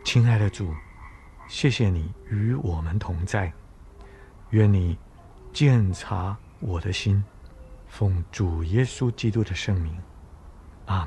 亲爱的主，谢谢你与我们同在，愿你鉴察我的心，奉主耶稣基督的圣名，